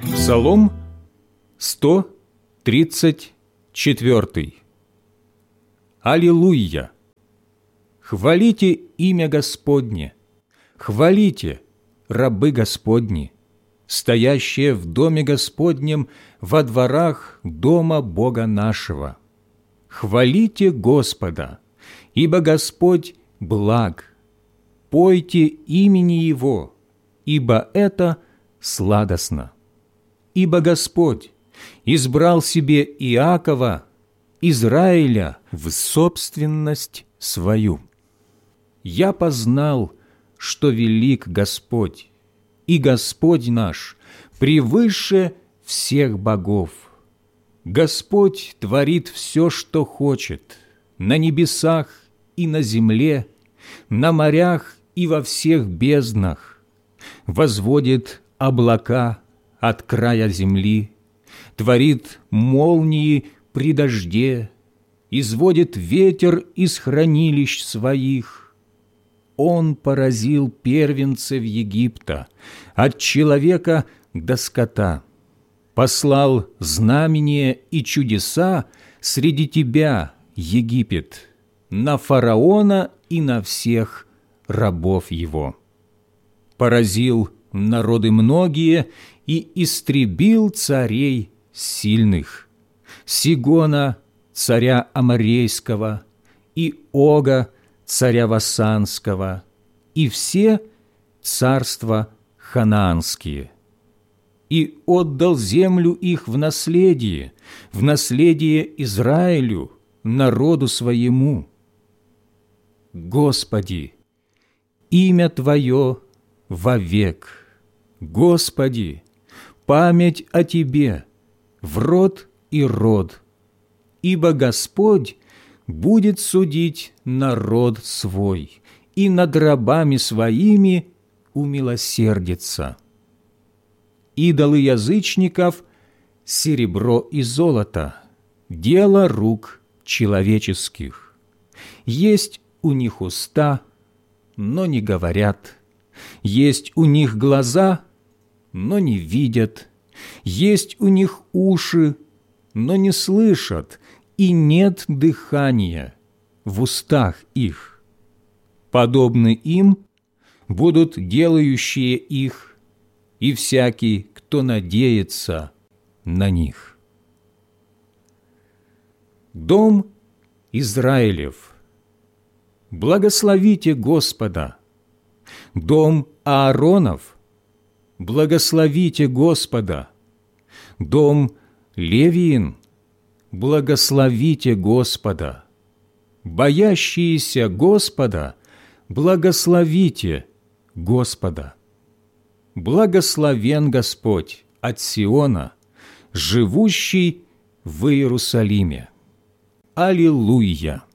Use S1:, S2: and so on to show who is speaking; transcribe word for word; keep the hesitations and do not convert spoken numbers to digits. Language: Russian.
S1: Псалом сто тридцать четыре. Аллилуйя! Хвалите имя Господне, хвалите, рабы Господни, стоящие в доме Господнем во дворах дома Бога нашего. Хвалите Господа, ибо Господь благ. Пойте имени Его, ибо это сладостно. Ибо Господь избрал себе Иакова, Израиля, в собственность свою. Я познал, что велик Господь, и Господь наш превыше всех богов. Господь творит все, что хочет, на небесах и на земле, на морях и во всех безднах, возводит облака от края земли, творит молнии при дожде, изводит ветер из хранилищ своих. Он поразил первенцев Египта, от человека до скота, послал знамения и чудеса среди тебя, Египет, на фараона и на всех рабов его. Поразил народы многие и истребил царей сильных, Сигона, царя Аморейского, и Ога, царя Васанского, и все царства ханаанские. И отдал землю их в наследие, в наследие Израилю, народу своему. Господи, имя Твое вовек. Господи, память о Тебе в род и род, ибо Господь будет судить народ свой, и над рабами своими умилосердится. Идолы язычников – серебро и золото, дело рук человеческих. Есть у них уста, но не говорят, есть у них глаза, но не видят, есть у них уши, но не слышат, и нет дыхания в устах их. Подобны им будут делающие их, и всякий, кто надеется на них. Дом Израилев, благословите Господа. Дом Ааронов, благословите Господа. Дом Левиин, благословите Господа. Боящиеся Господа, благословите Господа. Благословен Господь от Сиона, живущий в Иерусалиме. Аллилуйя!